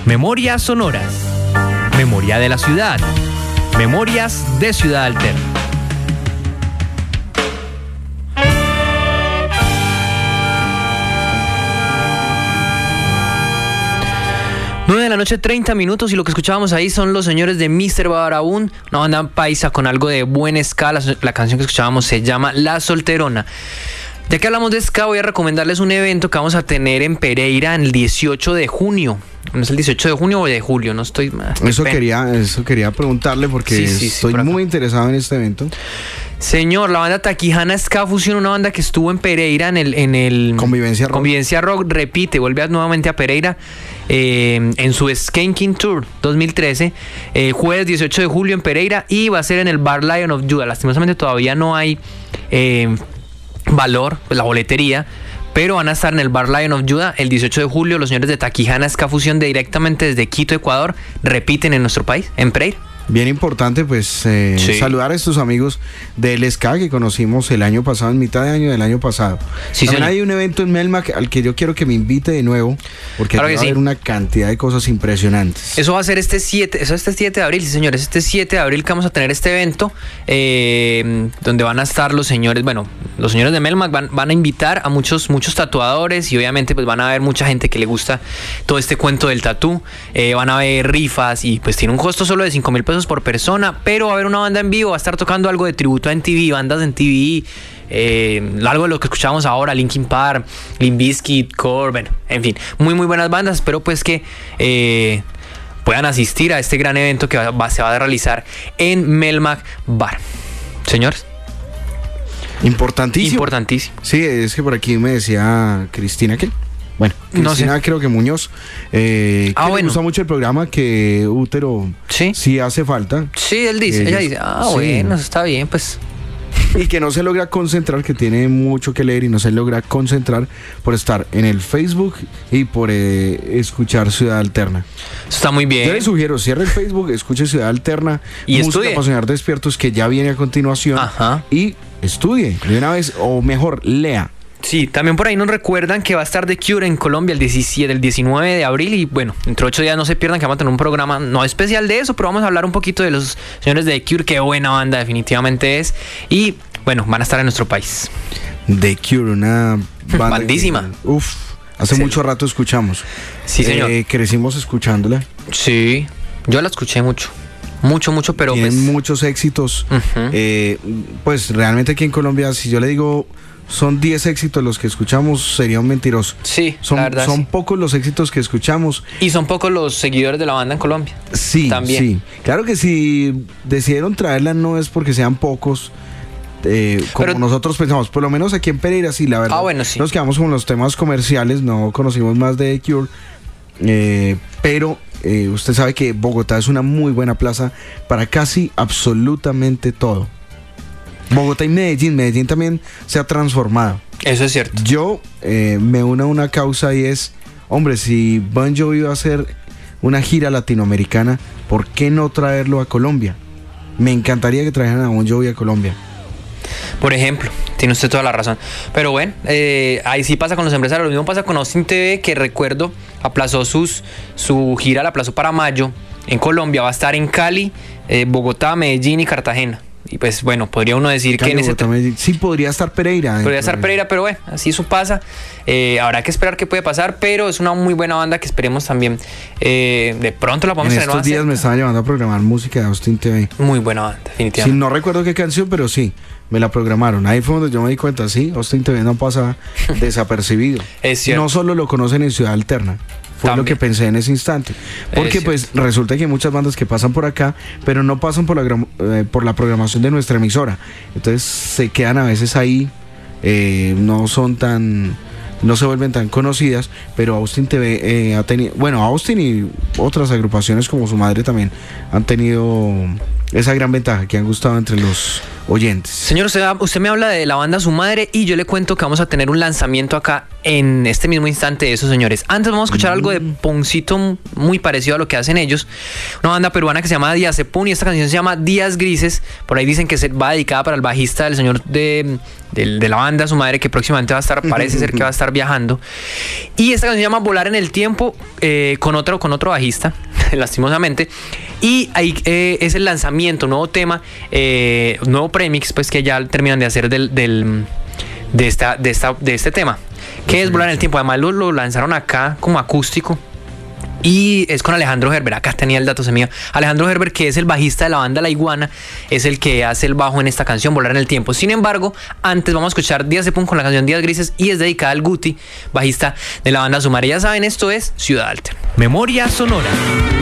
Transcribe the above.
Memorias sonoras. Memoria de la ciudad. Memorias de Ciudad Alterna. De la noche, 30 minutos, y lo que escuchábamos ahí son los señores de Mr. Barabún, una banda paisa con algo de buena escala. La canción que escuchábamos se llama La Solterona. Ya que hablamos de ska, voy a recomendarles un evento que vamos a tener en Pereira en el 18 de junio. ¿No es el 18 de junio o de julio? No estoy... Eso quería preguntarle porque estoy muy interesado en este evento. Señor, la banda Taquijana Ska Fusión, una banda que estuvo en Pereira en el Convivencia Rock, repite, vuelve nuevamente a Pereira en su Skanking Tour 2013, jueves 18 de julio en Pereira, y va a ser en el Bar Lion of Judah. Lastimosamente todavía no hay valor, pues, la boletería, pero van a estar en el Bar Lion of Judah el 18 de julio. Los señores de Taquijana Ska Fusión, directamente desde Quito, Ecuador, repiten en nuestro país, en Pereira. Bien importante, pues, saludar a estos amigos del ska que conocimos el año pasado, en mitad de año del año pasado. Sí, también hay un evento en Melmac al que yo quiero que me invite de nuevo, porque va a haber una cantidad de cosas impresionantes. Eso va a ser este 7 de abril, sí, señores. Este 7 de abril que vamos a tener este evento, donde van a estar los señores, los señores de Melmac van a invitar a muchos tatuadores, y obviamente pues van a haber mucha gente que le gusta todo este cuento del tatú. Van a haber rifas, y pues tiene un costo solo de 5,000 pesos por persona, pero va a haber una banda en vivo, va a estar tocando algo de tributo a MTV, bandas de MTV, algo de lo que escuchamos ahora, Linkin Park, Limp Bizkit, Korn, en fin, muy buenas bandas. Espero pues que puedan asistir a este gran evento que se va a realizar en Melmac Bar. Señores, importantísimo. Sí, es que por aquí me decía Cristina que... Bueno, Cristina, no sé. Creo que Muñoz, que le gusta mucho el programa, que útero sí hace falta. Sí, ella dice, bueno, está bien, pues. Y que no se logra concentrar, que tiene mucho que leer y no se logra concentrar por estar en el Facebook y por escuchar Ciudad Alterna. Está muy bien. Yo le sugiero, cierre el Facebook, escuche Ciudad Alterna y Música para Soñar Despiertos, que ya viene a continuación. Ajá. Y estudie de una vez, o mejor, lea. Sí, también por ahí nos recuerdan que va a estar The Cure en Colombia el 19 de abril, y bueno, dentro de 8 días no se pierdan que vamos a tener un programa no especial de eso, pero vamos a hablar un poquito de los señores de The Cure. Qué buena banda definitivamente es, y bueno, van a estar en nuestro país. The Cure, una banda bandísima. Hace mucho rato escuchamos. Sí, señor. Crecimos escuchándola. Sí, yo la escuché mucho, pero tienen pues muchos éxitos. Pues realmente aquí en Colombia, si yo le digo son 10 éxitos los que escuchamos, sería un mentiroso. Sí, la verdad, son pocos los éxitos que escuchamos. Y son pocos los seguidores de la banda en Colombia. Sí, también. Sí. Claro que si decidieron traerla no es porque sean pocos, pero nosotros pensamos. Por lo menos aquí en Pereira, sí, la verdad. Bueno, sí. Nos quedamos con los temas comerciales, no conocimos más de The Cure. Pero usted sabe que Bogotá es una muy buena plaza para casi absolutamente todo. Bogotá y Medellín también se ha transformado. Eso es cierto. Yo me uno a una causa, y es, hombre, si Bon Jovi iba a hacer una gira latinoamericana, ¿por qué no traerlo a Colombia? Me encantaría que trajeran a Bon Jovi a Colombia. Por ejemplo, tiene usted toda la razón. Pero bueno, ahí sí pasa con los empresarios. Lo mismo pasa con Austin TV, que recuerdo aplazó su gira, la aplazó para mayo en Colombia. Va a estar en Cali, Bogotá, Medellín y Cartagena. Y pues bueno, podría uno decir Cali, que en Bogotá, sí, podría estar Pereira. Pero bueno, así eso pasa. Habrá que esperar qué puede pasar, pero es una muy buena banda que esperemos también de pronto la podamos tener. En estos días me estaban llevando a programar música de Austin TV. Muy buena banda, definitivamente. Sí, no recuerdo qué canción, pero sí, me la programaron. Ahí fue donde yo me di cuenta, sí, Austin TV no pasa desapercibido. Es cierto. No solo lo conocen en Ciudad Alterna. Fue también lo que pensé en ese instante. Porque pues resulta que hay muchas bandas que pasan por acá, pero no pasan por la programación de nuestra emisora. Entonces se quedan a veces ahí, no se vuelven tan conocidas. Pero Austin TV ha tenido, Austin y otras agrupaciones como su madre también han tenido esa gran ventaja que han gustado entre los oyentes. Señor, usted me habla de la banda Su Madre y yo le cuento que vamos a tener un lanzamiento acá en este mismo instante de eso, señores. Antes vamos a escuchar algo de Poncito muy parecido a lo que hacen ellos. Una banda peruana que se llama Diazepam y esta canción se llama Días Grises. Por ahí dicen que se va dedicada para el bajista del señor de la banda Su Madre, que próximamente va a estar, parece ser que va a estar viajando. Y esta canción se llama Volar en el Tiempo, con otro bajista, lastimosamente. Y ahí es el lanzamiento, nuevo tema, nuevo premix, pues que ya terminan de hacer de este tema, que es Volar en el Tiempo. Además lo lanzaron acá como acústico. Y es con Alejandro Herber. Acá tenía el dato, se mío. Alejandro Herber, que es el bajista de la banda La Iguana, es el que hace el bajo en esta canción, Volar en el Tiempo. Sin embargo, antes vamos a escuchar Diazepam con la canción Días Grises y es dedicada al Guti, bajista de la banda Su Madre. Ya saben, esto es Ciudad Alterna. Memoria Sonora.